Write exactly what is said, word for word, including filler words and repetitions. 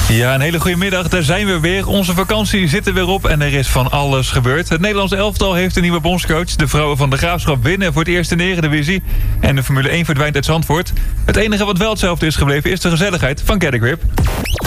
Ja, een hele goede middag. Daar zijn we weer. Onze vakantie zit er weer op en er is van alles gebeurd. Het Nederlands elftal heeft een nieuwe bondscoach. De vrouwen van de Graafschap winnen voor het eerst in de Eredivisie. En de Formule één verdwijnt uit Zandvoort. Het enige wat wel hetzelfde is gebleven is de gezelligheid van Get a Grip.